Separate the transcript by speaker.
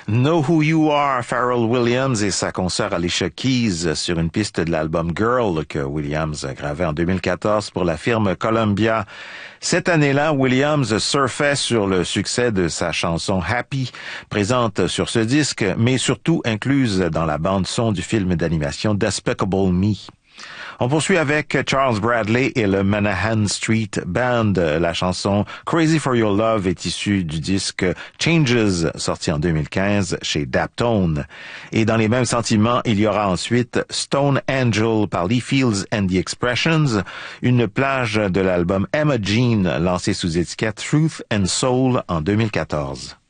Speaker 1: Know Who You Are, Pharrell Williams et sa consoeur Alicia Keys sur une piste de l'album Girl que Williams gravait en 2014 pour la firme Columbia. Cette année-là, Williams surfait sur le succès de sa chanson Happy, présente sur ce disque, mais surtout incluse dans la bande-son du film d'animation Despicable Me. On poursuit avec Charles Bradley et le Manahan Street Band. La chanson Crazy for Your Love est issue du disque Changes, sorti en 2015 chez Daptone. Et dans les mêmes sentiments, il y aura ensuite Stone Angel par Lee Fields and the Expressions, une plage de l'album Emma Jean lancé sous étiquette Truth and Soul en 2014.